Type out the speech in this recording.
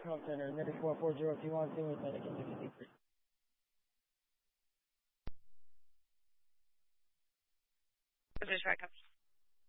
call center, number 44021, with Medicare 53. Just backup.